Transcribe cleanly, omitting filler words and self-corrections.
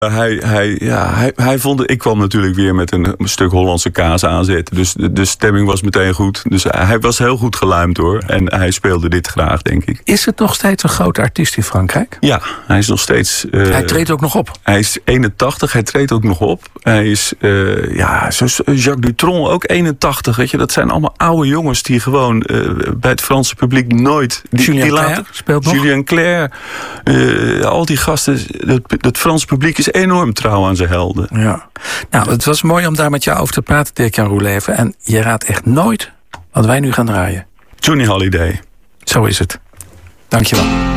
Hij vond... Ik kwam natuurlijk weer met een stuk Hollandse kaas aanzetten. Dus de stemming was meteen goed. Dus hij was heel goed geluimd, hoor. En hij speelde dit graag, denk ik. Is het nog steeds een grote artiest in Frankrijk? Ja, hij is nog steeds... hij treedt ook nog op? Hij is 81, hij treedt ook nog op. Hij is, zoals Jacques Dutronc, ook 81. Weet je, dat zijn allemaal oude jongens die gewoon bij het Franse publiek nooit... Julien Clerc speelt nog? Julien Clerc. Al die gasten, het Franse publiek is enorm trouw aan zijn helden. Ja. Nou, het was mooi om daar met jou over te praten, Dirk-Jan Roeleven. En je raadt echt nooit wat wij nu gaan draaien. Johnny Hallyday. Zo is het. Dankjewel.